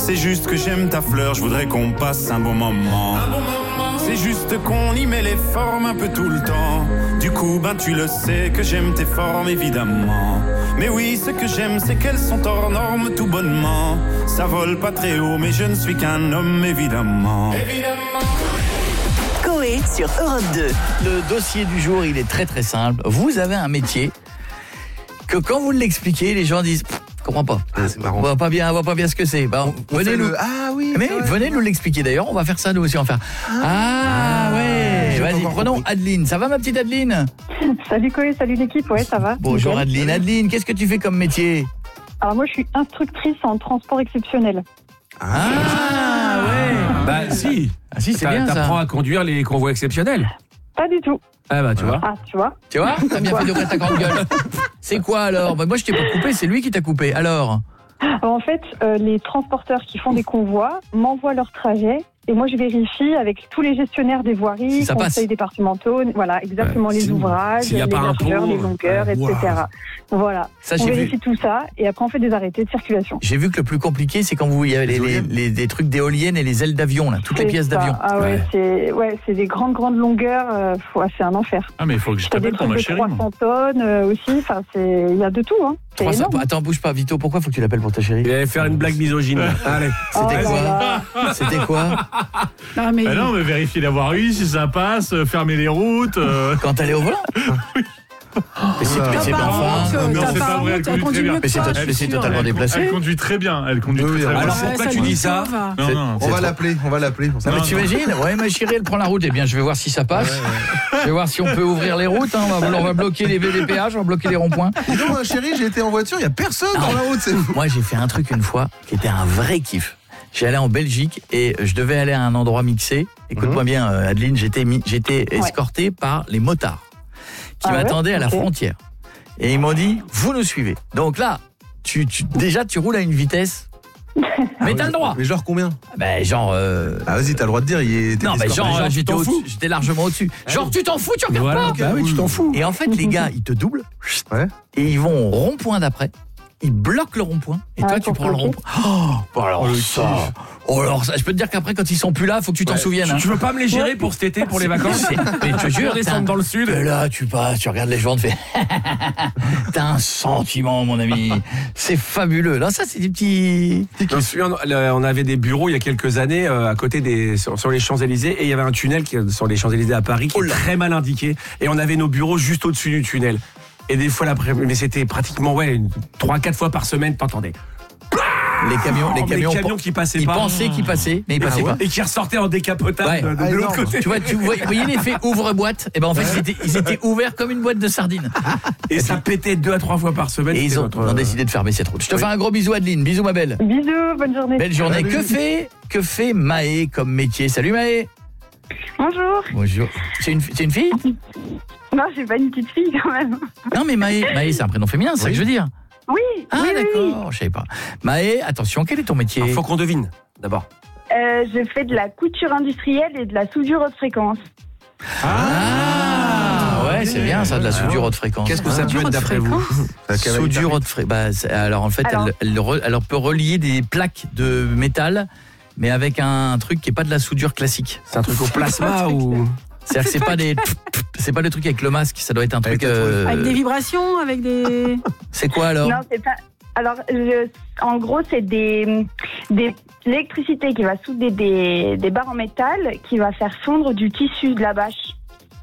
C'est juste que j'aime ta fleur, je voudrais qu'on passe un bon moment. C'est juste qu'on y met les formes un peu tout le temps. Du coup, tu le sais que j'aime tes formes, évidemment. Mais oui, ce que j'aime, c'est qu'elles sont hors normes tout bonnement. Ça vole pas très haut, mais je ne suis qu'un homme, évidemment. Coé sur Europe 2. Le dossier du jour, il est très très simple. Vous avez un métier que quand vous l'expliquez, les gens disent... Je comprends pas. C'est marrant. On voit pas bien ce que c'est. Venez nous. Ah oui. Mais venez nous l'expliquer d'ailleurs. On va faire ça nous aussi en faire. Ouais. Vas-y, prenons compris. Adeline. Ça va ma petite Adeline? Salut Coé, salut l'équipe. Ouais, ça va. Bonjour Adeline. Adeline, qu'est-ce que tu fais comme métier? Alors moi, je suis instructrice en transport exceptionnel. Ouais. Si. Ah si, c'est bien ça. T'apprends à conduire les convois exceptionnels. Pas du tout. Tu vois. Ah, tu vois. Tu vois? T'as bien fait d'ouvrir ta grande gueule. C'est quoi alors? Moi je t'ai pas coupé, c'est lui qui t'a coupé. Alors En fait, les transporteurs qui font des convois m'envoient leur trajet et moi je vérifie avec tous les gestionnaires des voiries, si conseils départementaux, voilà, exactement les ouvrages, les largeurs, les longueurs, etc. Voilà. Ça, on vérifie tout ça et après on fait des arrêtés de circulation. J'ai vu que le plus compliqué, c'est quand il y a des trucs d'éoliennes et les ailes d'avion, là, toutes les pièces d'avion. Ah c'est des grandes longueurs, c'est un enfer. Ah mais il faut que je t'appelle pour ma chérie. 300 tonnes aussi, il y a de tout. Hein. Attends, bouge pas, Vito, pourquoi faut que tu l'appelles pour ta chérie? Il allait faire une blague misogyne. Allez. C'était quoi? Non mais vérifier la voirie, si ça passe, fermer les routes. Quand elle est au volant? Mais c'est pas vrai, elle conduit très bien. Mais c'est totalement déplacé. Elle conduit très bien. Alors pourquoi tu dis ça? On va l'appeler. Non mais t'imagines? Ouais, ma chérie, elle prend la route. Eh bien, je vais voir si ça passe. Je vais voir si on peut ouvrir les routes. On va bloquer les péages, on va bloquer les ronds-points. Non, chérie, j'ai été en voiture, il y a personne dans la route. Moi, j'ai fait un truc une fois qui était un vrai kiff. J'allais en Belgique et je devais aller à un endroit mixé. Écoute-moi bien, Adeline, j'étais escorté par les motards qui m'attendaient à la frontière. Et ils m'ont dit, vous nous suivez. Donc là, déjà, tu roules à une vitesse. Mais t'as le droit. Mais genre combien? Genre... vas-y, t'as le droit de dire. Non, mais genre j'étais largement au-dessus. Genre, tu t'en fous, tu regardes pas. Oui, tu t'en fous. Et en fait, les gars, ils te doublent. Et ils vont au rond-point d'après. Ils bloquent le rond-point et toi tu prends le rond-point. Alors ça, je peux te dire qu'après quand ils sont plus là, faut que tu t'en souviennes. Tu veux pas me les gérer pour cet été, pour les vacances? Mais je te jure, descendre dans le sud. Et là tu passes, tu regardes les gens, tu fais t'as un sentiment mon ami. C'est fabuleux. Là ça c'est des petits. Je me souviens, on avait des bureaux il y a quelques années à côté sur les Champs-Élysées et il y avait un tunnel sur les Champs-Élysées à Paris qui est très mal indiqué et on avait nos bureaux juste au-dessus du tunnel. Et des fois mais c'était pratiquement 3-4 fois par semaine, t'entendais. Les camions qui passaient pas. Ils pensaient qu'ils passaient, mais ils passaient pas. Et qui ressortaient en décapotable de l'autre côté. Tu vois, vous voyez l'effet ouvre-boîte? Et ben en fait, ils étaient ouverts comme une boîte de sardines. Et ça pétait 2 à 3 fois par semaine. Et ils ont décidé de fermer cette route. Je te fais un gros bisou, Adeline. Bisous, ma belle. Bisous, bonne journée. Belle journée. Que fait Maë comme métier? Salut Maë. Bonjour. C'est une fille? Non, j'ai pas une petite fille quand même. Non, mais Maë, c'est un prénom féminin, c'est ça que je veux dire. Oui. D'accord, je savais pas. Maë, attention, quel est ton métier? Il faut qu'on devine, d'abord. Je fais de la couture industrielle et de la soudure haute fréquence. Ouais, c'est bien ça, de la soudure haute fréquence. Qu'est-ce que ça peut être d'après vous? Soudure haute fréquence. Alors en fait, elle peut relier des plaques de métal, mais avec un truc qui est pas de la soudure classique. C'est un truc au plasma ou... C'est-à-dire que c'est pas le truc avec le masque, ça doit être un truc avec des vibrations, avec des... C'est quoi alors? Non, c'est pas... Alors, en gros, c'est de l'électricité qui va souder des barres en métal qui va faire fondre du tissu de la bâche.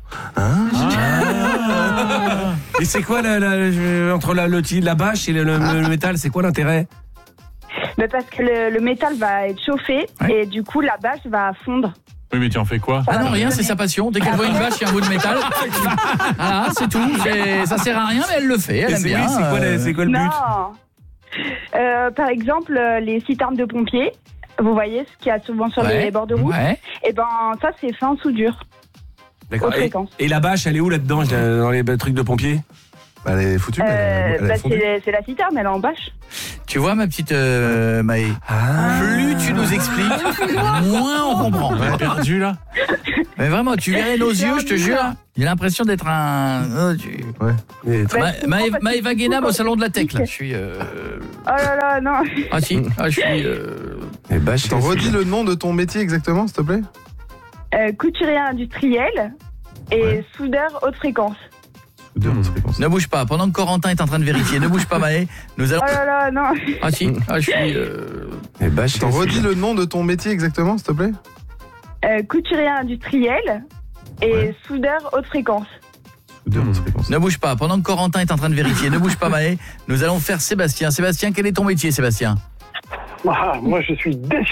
Et c'est quoi entre la bâche et le métal, c'est quoi l'intérêt? Parce que le métal va être chauffé et du coup la bâche va fondre. Oui, mais tu en fais quoi? Ah non, rien, c'est sa passion. Dès qu'elle voit une vache, il y a un bout de métal. Voilà, c'est tout. Ça sert à rien, mais elle le fait. Elle aime bien. C'est quoi le but? Non. Par exemple, les citernes de pompiers, vous voyez ce qu'il y a souvent sur les bords de route. Et ben ça, c'est fait en soudure. D'accord. Et la bâche, elle est où là-dedans, dans les trucs de pompiers? Elle est foutue. Elle est fondue. C'est la citerne, elle est en bâche. Tu vois, ma petite Maë, plus tu nous expliques, moins on comprend. On est perdu là. Mais vraiment, tu verrais nos yeux, je te jure. J'ai l'impression d'être un... Ouais. Maëva Guénam au salon de la tech, là. Je suis... Oh là là, non. Ah si, je suis... T'en redis le nom de ton métier exactement, s'il te plaît. Couturier industriel et soudeur haute fréquence. Ne bouge pas, pendant que Corentin est en train de vérifier. Ne bouge pas, Maë. Nous allons... Oh là là, non. Ah si, je suis... T'en redis le nom de ton métier exactement, s'il te plaît. Couturier industriel et soudeur haute fréquence. Ne bouge pas, pendant que Corentin est en train de vérifier. Ne bouge pas, Maë. Nous allons faire Sébastien. Sébastien, quel est ton métier, Sébastien? Moi, je suis